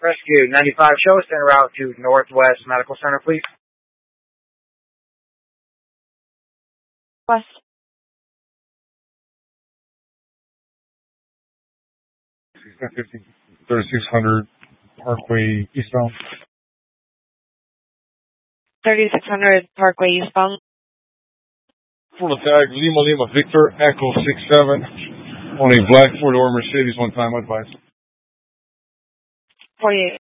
Rescue 95, show us en route to Northwest Medical Center, please. West. 3600 Parkway eastbound. 3600 Parkway eastbound. Full tag, Lima Victor, Echo 67, on a black four-door Mercedes one time, advice. 48.